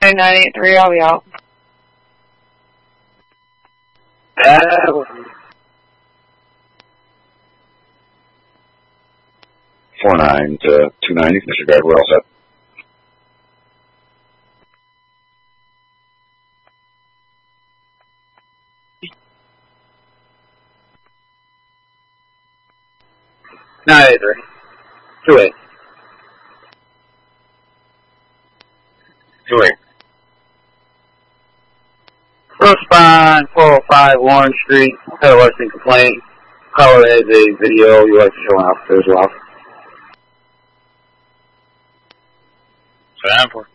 983, I'll be out. 49 to 290, disregard, we're all set. Nine 2-8. 2-8. Respond 405 Warren Street. Had a listening complaint. Caller has a video you like to show an officer as well. 7-4.